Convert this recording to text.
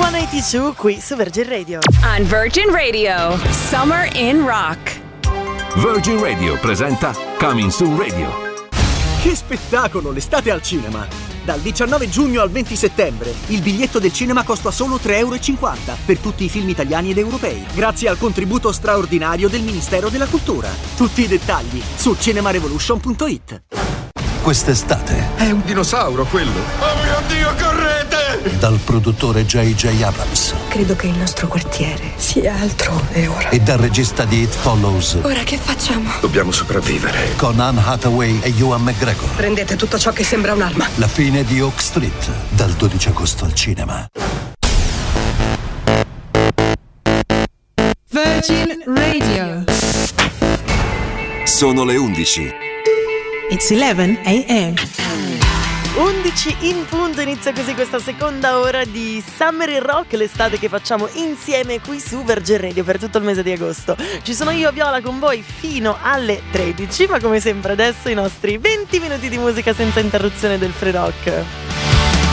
Blink-182 qui su Virgin Radio. On Virgin Radio, Summer in Rock. Virgin Radio presenta Coming Soon Radio. Che spettacolo, l'estate al cinema! Dal 19 giugno al 20 settembre il biglietto del cinema costa solo 3,50 € per tutti i film italiani ed europei, grazie al contributo straordinario del Ministero della Cultura. Tutti i dettagli su cinemarevolution.it. Quest'estate è un dinosauro quello. Oh mio Dio, correte! Dal produttore J.J. Abrams. Credo che il nostro quartiere sia altrove ora. E dal regista di It Follows. Ora che facciamo? Dobbiamo sopravvivere. Con Anne Hathaway e Ewan McGregor. Prendete tutto ciò che sembra un'arma. La fine di Oak Street, dal 12 agosto al cinema. Virgin Radio. Sono le 11. It's 11 a.m. 11 in punto, inizia così questa seconda ora di Summer in Rock, l'estate che facciamo insieme qui su Virgin Radio per tutto il mese di agosto. Ci sono io, Viola, con voi fino alle 13, ma come sempre adesso i nostri 20 minuti di musica senza interruzione del free rock.